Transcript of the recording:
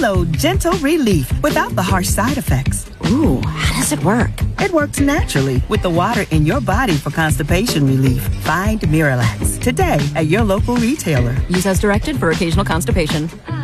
Milo Gentle Relief without the harsh side effects. Ooh, how does it work? It works naturally with the water in your body for constipation relief. Find Miralax today at your local retailer. Use as directed for occasional constipation.